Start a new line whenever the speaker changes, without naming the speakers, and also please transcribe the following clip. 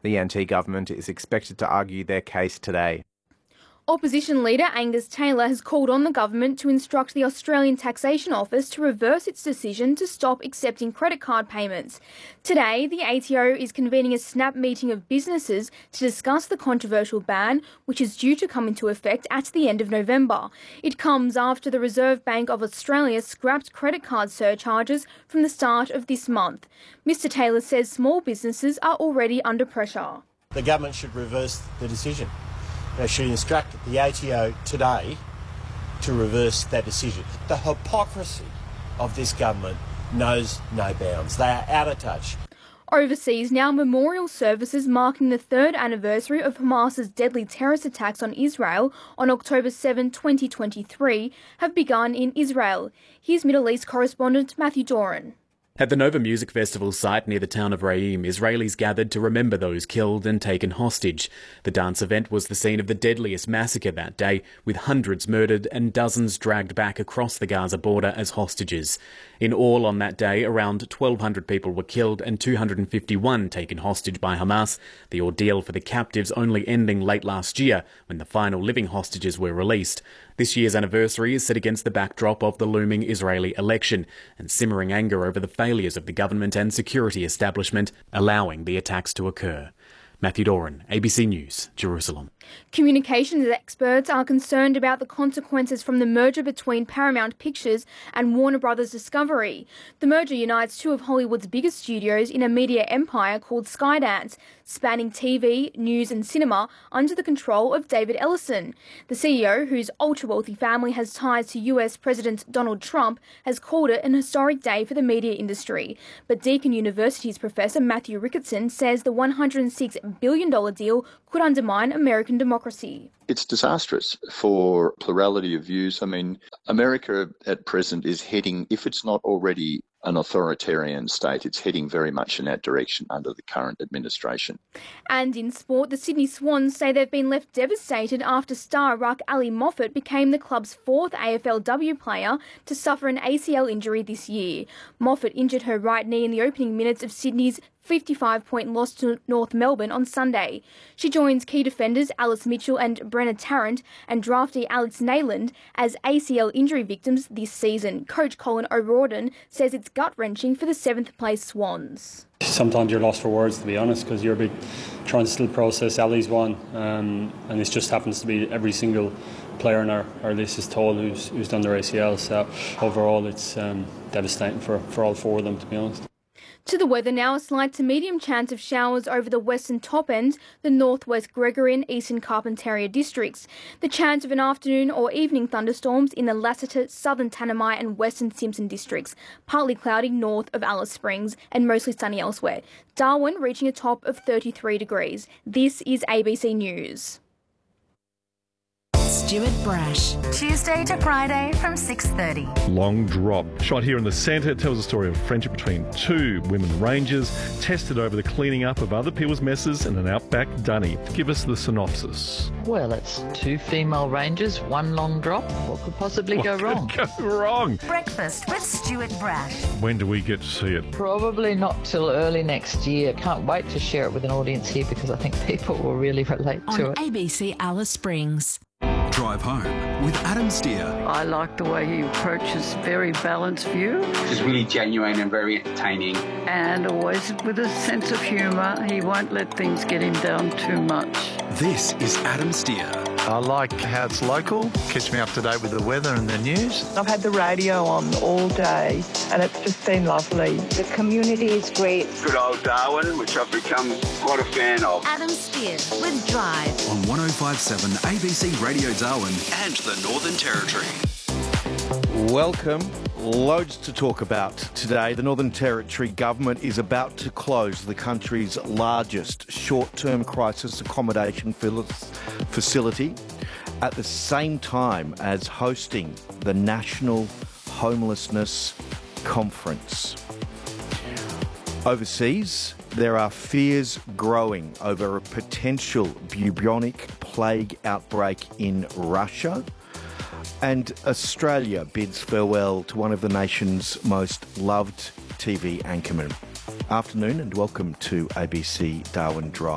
The anti-government is expected to argue their case today.
Opposition leader Angus Taylor has called on the government to instruct the Australian Taxation Office to reverse its decision to stop accepting credit card payments. Today, the ATO is convening a snap meeting of businesses to discuss the controversial ban, which is due to come into effect at the end of November. It comes after the Reserve Bank of Australia scrapped credit card surcharges from the start of this month. Mr Taylor says small businesses are already under pressure.
The government should reverse the decision. They should instruct the ATO today to reverse that decision. The hypocrisy of this government knows no bounds. They are out of touch.
Overseas now, memorial services marking the third anniversary of Hamas's deadly terrorist attacks on Israel on October 7, 2023 have begun in Israel. Here's Middle East correspondent Matthew Doran.
At the Nova Music Festival site near the town of Reim, Israelis gathered to remember those killed and taken hostage. The dance event was the scene of the deadliest massacre that day, with hundreds murdered and dozens dragged back across the Gaza border as hostages. In all on that day, around 1,200 people were killed and 251 taken hostage by Hamas, the ordeal for the captives only ending late last year when the final living hostages were released. This year's anniversary is set against the backdrop of the looming Israeli election and simmering anger over the failures of the government and security establishment allowing the attacks to occur. Matthew Doran, ABC News, Jerusalem.
Communications experts are concerned about the consequences from the merger between Paramount Pictures and Warner Brothers Discovery. The merger unites two of Hollywood's biggest studios in a media empire called Skydance, spanning TV, news and cinema under the control of David Ellison. The CEO, whose ultra-wealthy family has ties to US President Donald Trump, has called it an historic day for the media industry. But Deakin University's Professor Matthew Ricketson says the $106 billion deal could undermine American democracy.
It's disastrous for plurality of views. I mean, America at present is heading, if it's not already an authoritarian state, it's heading very much in that direction under the current administration.
And in sport, the Sydney Swans say they've been left devastated after star ruck Ali Moffat became the club's fourth AFLW player to suffer an ACL injury this year. Moffat injured her right knee in the opening minutes of Sydney's 55-point loss to North Melbourne on Sunday. She joins key defenders Alice Mitchell and Brenna Tarrant and draftee Alex Nayland as ACL injury victims this season. Coach Colin O'Riordan says it's gut-wrenching for the seventh-place Swans.
Sometimes you're lost for words, to be honest, because you're trying to still process Ali's one, and this just happens to be every single player in our list is told who's done their ACL. So overall, it's devastating for all four of them, to be honest.
To the weather now, a slight to medium chance of showers over the western top end, the northwest Gregorian, eastern Carpentaria districts. The chance of an afternoon or evening thunderstorms in the Lassiter, southern Tanami and western Simpson districts. Partly cloudy north of Alice Springs and mostly sunny elsewhere. Darwin reaching a top of 33 degrees. This is ABC News.
Stuart Brash. Tuesday to Friday from 6:30.
Long Drop. Shot here in the centre, tells a story of friendship between two women rangers, tested over the cleaning up of other people's messes in an outback dunny. Give us the synopsis.
Well, it's two female rangers, one long drop. What could possibly go wrong?
Go wrong?
Breakfast with Stuart Brash.
When do we get to see it?
Probably not till early next year. Can't wait to share it with an audience here because I think people will really relate to it.
On ABC Alice Springs.
Drive Home with Adam Steer.
I like the way he approaches very balanced view.
It's really genuine and very entertaining.
And always with a sense of humour. He won't let things get him down too much.
This is Adam Steer.
I like how it's local, keeps me up to date with the weather and the news.
I've had the radio on all day and it's just been lovely.
The community is great.
Good old Darwin, which I've become quite a fan of.
Adam Steer with Drive.
On 105.7 ABC Radio Darwin and the Northern Territory.
Welcome. Loads to talk about today. The Northern Territory government is about to close the country's largest short-term crisis accommodation facility at the same time as hosting the National Homelessness Conference. Overseas, there are fears growing over a potential bubonic plague outbreak in Russia. And Australia bids farewell to one of the nation's most loved TV anchormen. Afternoon and welcome to ABC Darwin Drive.